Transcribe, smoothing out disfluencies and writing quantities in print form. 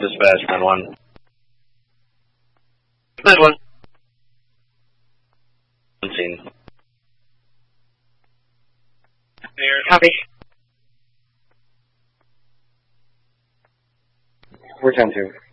Dispatch, man 1. Man 1. Scene. Copy. We're 10-2.